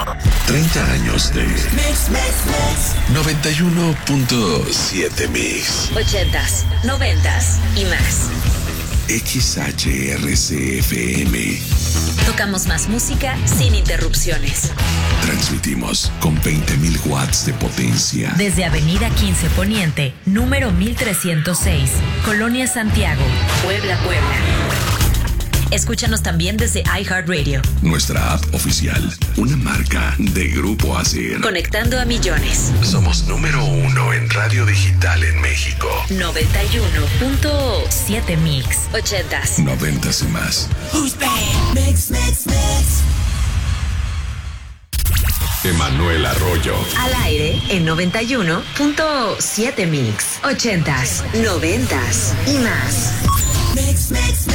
30 años de Mix. 91.7 Mix. 80s, 90s y más. XHRCFM. Tocamos más música sin interrupciones. Transmitimos con 20.000 watts de potencia. Desde Avenida 15 Poniente, número 1306, Colonia Santiago, Puebla. Escúchanos también desde iHeartRadio. Nuestra app oficial, una marca de Grupo ASIR. Conectando a millones. Somos número 1 en radio digital en México. 91.7 Mix. 80s. 90s y más. Who's bad? Mix. Emanuel Arroyo. Al aire en 91.7 Mix. 80s, 90s y más. Mix.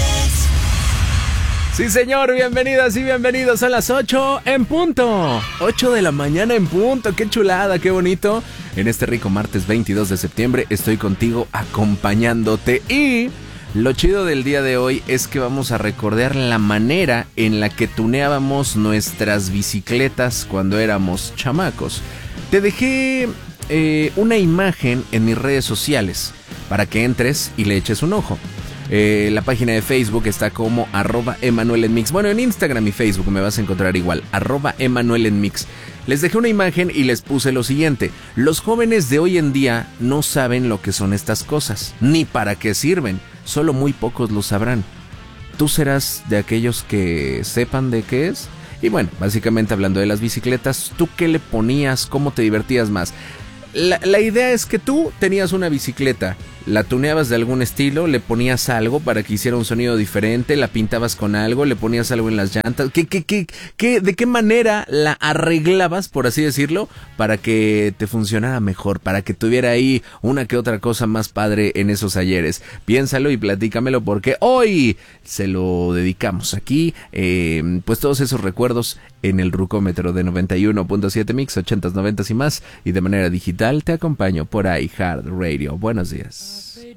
Sí, señor, bienvenidas y bienvenidos. Son las 8 en punto. 8 de la mañana en punto. Qué chulada, qué bonito. En este rico martes 22 de septiembre estoy contigo acompañándote. Y lo chido del día de hoy es que vamos a recordar la manera en la que tuneábamos nuestras bicicletas cuando éramos chamacos. Te dejé una imagen en mis redes sociales para que entres y le eches un ojo. La página de Facebook está como @EmanuelEnMix. Bueno, en Instagram y Facebook me vas a encontrar igual, @EmanuelEnMix. Les dejé una imagen y les puse lo siguiente: los jóvenes de hoy en día no saben lo que son estas cosas, ni para qué sirven, solo muy pocos lo sabrán. ¿Tú serás de aquellos que sepan de qué es? Y bueno, básicamente hablando de las bicicletas, ¿tú qué le ponías? ¿Cómo te divertías más? La idea es que tú tenías una bicicleta, la tuneabas de algún estilo, le ponías algo para que hiciera un sonido diferente, la pintabas con algo, le ponías algo en las llantas. ¿De qué manera la arreglabas, por así decirlo, para que te funcionara mejor, para que tuviera ahí una que otra cosa más padre en esos ayeres? Piénsalo y platícamelo, porque hoy se lo dedicamos aquí, pues todos esos recuerdos en el Rucómetro de 91.7 Mix, 80s, 90s y más, y de manera digital te acompaño por iHeartRadio. Buenos días.